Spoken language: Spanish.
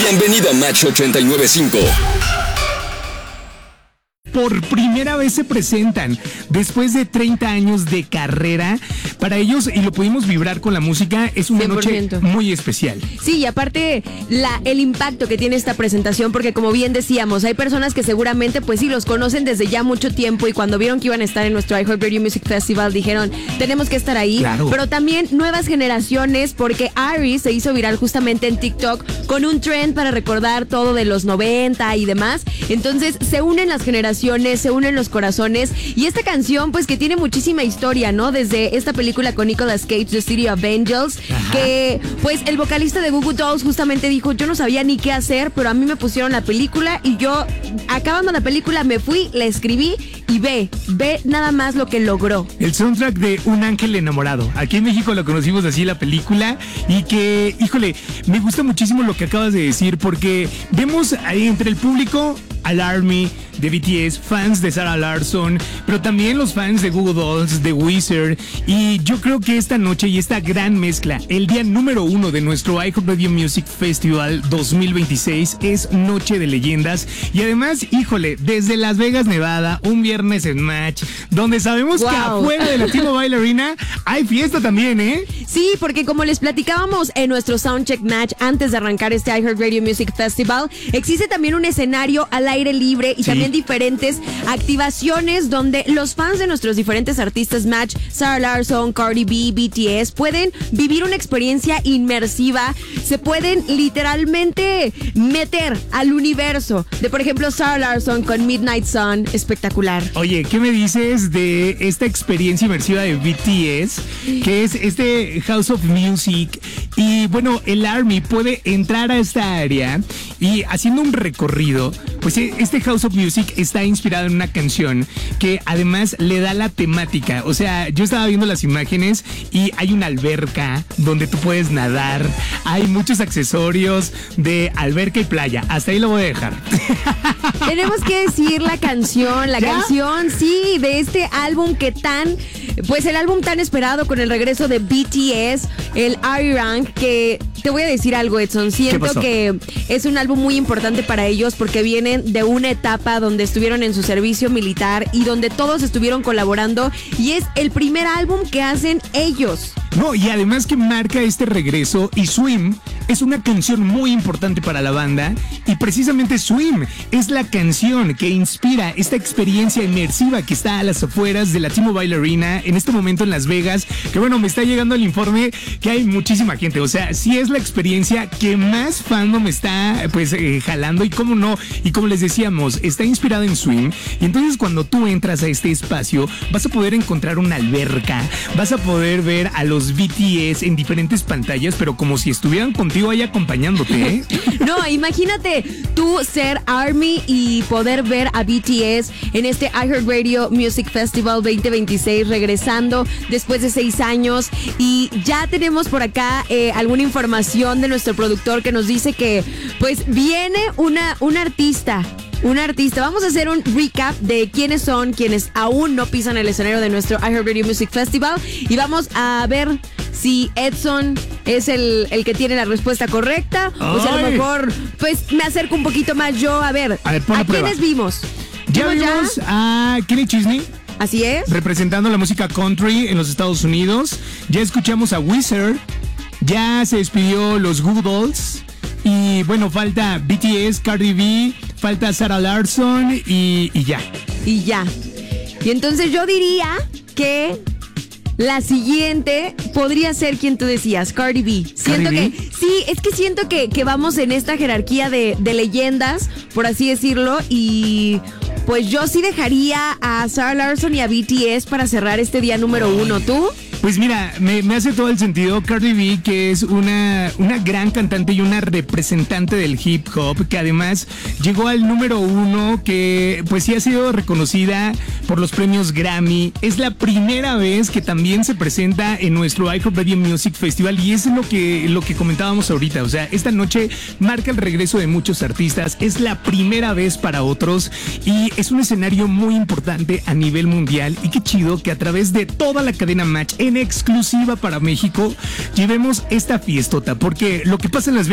Bienvenido a Match 89.5. Por primera vez se presentan después de 30 años de carrera. Para ellos, y lo pudimos vibrar con la música, es una 100%. noche muy especial. Sí, y aparte el impacto que tiene esta presentación, porque como bien decíamos, hay personas que seguramente pues sí los conocen desde ya mucho tiempo y cuando vieron que iban a estar en nuestro iHeartRadio Music Festival dijeron, tenemos que estar ahí. Claro. Pero también nuevas generaciones, porque Ari se hizo viral justamente en TikTok con un trend para recordar todo de los 90 y demás. Entonces se unen las generaciones, se unen los corazones y esta canción pues que tiene muchísima historia, ¿no? Desde esta película con Nicolas Cage, The City of Angels, que pues el vocalista de Goo Goo Dolls justamente dijo, yo no sabía ni qué hacer, pero a mí me pusieron la película y yo, acabando la película, me fui, la escribí y ve nada más lo que logró. El soundtrack de Un Ángel Enamorado. Aquí en México lo conocimos así, la película, y que, híjole, me gusta muchísimo lo que acabas de decir, porque vemos ahí entre el público al ARMY de BTS, fans de Sarah Larsson, pero también los fans de Goo Goo Dolls, de Weezer, y yo creo que esta noche y esta gran mezcla, el día número 1 de nuestro iHeartRadio Music Festival 2026 es Noche de Leyendas, y además, híjole, desde Las Vegas, Nevada, un viernes en Match, donde sabemos que afuera de la T-Mobile Arena hay fiesta también, ¿eh? Sí, porque como les platicábamos en nuestro Soundcheck Match antes de arrancar este iHeartRadio Music Festival, existe también un escenario al aire libre y también diferentes activaciones donde los fans de nuestros diferentes artistas Match, Sarah Larsson, Cardi B, BTS, pueden vivir una experiencia inmersiva, se pueden literalmente meter al universo de, por ejemplo, Sarah Larsson con Midnight Sun, espectacular. Oye, ¿qué me dices de esta experiencia inmersiva de BTS, que es este House of Music? Y bueno, el ARMY puede entrar a esta área y haciendo un recorrido, pues este House of Music está inspirado en una canción que además le da la temática. O sea, yo estaba viendo las imágenes y hay una alberca donde tú puedes nadar, hay muchos accesorios de alberca y playa. Hasta ahí lo voy a dejar. Tenemos que decir la canción, sí, de este álbum pues el álbum tan esperado con el regreso de BTS, el R-Rank, que te voy a decir algo, Edson, siento que es un álbum muy importante para ellos porque vienen de una etapa donde estuvieron en su servicio militar y donde todos estuvieron colaborando y es el primer álbum que hacen ellos. No, y además que marca este regreso, y Swim es una canción muy importante para la banda, y precisamente Swim es la canción que inspira esta experiencia inmersiva que está a las afueras de la T-Mobile Arena en este momento en Las Vegas, que bueno, me está llegando el informe que hay muchísima gente, o sea, sí es la experiencia que más fandom está pues jalando, y cómo no, y como les decíamos, está inspirado en Swim, y entonces cuando tú entras a este espacio vas a poder encontrar una alberca, vas a poder ver a los BTS en diferentes pantallas, pero como si estuvieran contigo ahí acompañándote, ¿eh? No, imagínate tú ser ARMY y poder ver a BTS en este iHeartRadio Music Festival 2026 regresando después de 6 años, y ya tenemos por acá alguna información de nuestro productor que nos dice que pues viene un artista. Vamos a hacer un recap de quiénes son quienes aún no pisan el escenario de nuestro iHeartRadio Music Festival y vamos a ver si Edson es el que tiene la respuesta correcta. O sea, a lo mejor pues me acerco un poquito más yo. A ver ¿a quiénes vimos? Ya vimos a Kenny Chesney. Así es. Representando la música country en los Estados Unidos. Ya escuchamos a Weezer. Ya se despidió los Goo Goo Dolls. Y bueno, falta BTS, Cardi B, falta Sarah Larsson y ya. Y entonces yo diría que la siguiente podría ser quien tú decías, Cardi B. Siento que vamos en esta jerarquía de leyendas, por así decirlo, y pues yo sí dejaría a Sarah Larsson y a BTS para cerrar este día número 1. ¿Tú? Pues mira, me hace todo el sentido. Cardi B, que es una gran cantante y una representante del hip hop, que además llegó al número 1, que pues sí ha sido reconocida por los premios Grammy. Es la primera vez que también se presenta en nuestro iHeartRadio Music Festival, y es lo que comentábamos ahorita. O sea, esta noche marca el regreso de muchos artistas, es la primera vez para otros, y es un escenario muy importante a nivel mundial. Y qué chido que a través de toda la cadena Match, en exclusiva para México, llevemos esta fiestota, porque lo que pasa en Las